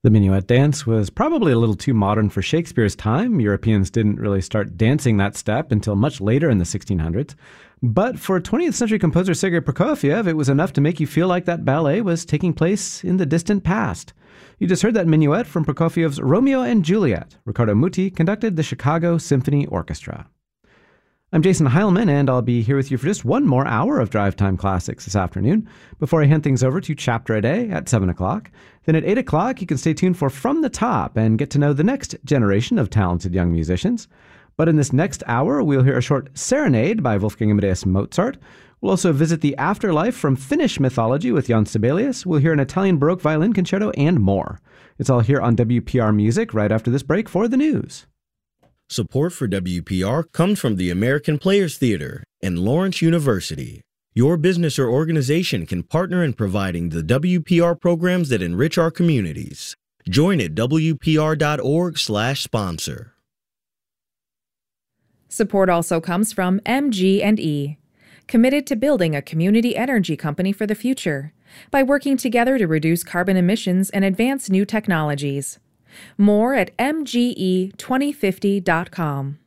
The minuet dance was probably a little too modern for Shakespeare's time. Europeans didn't really start dancing that step until much later in the 1600s. But for 20th century composer Sergei Prokofiev, it was enough to make you feel like that ballet was taking place in the distant past. You just heard that minuet from Prokofiev's Romeo and Juliet. Riccardo Muti conducted the Chicago Symphony Orchestra. I'm Jason Heilman, and I'll be here with you for just one more hour of Drive Time Classics this afternoon before I hand things over to Chapter a Day at 7 o'clock. Then at 8 o'clock, you can stay tuned for From the Top and get to know the next generation of talented young musicians. But in this next hour, we'll hear a short serenade by Wolfgang Amadeus Mozart. We'll also visit the afterlife from Finnish mythology with Jan Sibelius. We'll hear an Italian Baroque violin concerto and more. It's all here on WPR Music right after this break for the news. Support for WPR comes from the American Players Theater and Lawrence University. Your business or organization can partner in providing the WPR programs that enrich our communities. Join at WPR.org/sponsor. Support also comes from MG&E, committed to building a community energy company for the future by working together to reduce carbon emissions and advance new technologies. More at mge2050.com.